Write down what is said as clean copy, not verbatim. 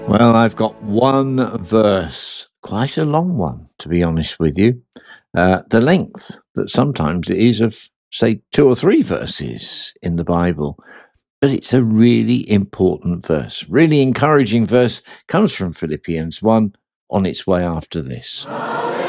Well, I've got one verse, quite a long one, to be honest with you. The length that sometimes it is of, say, two or three verses in the Bible. But it's a really important verse, really encouraging verse, comes from Philippians 1 on its way after this.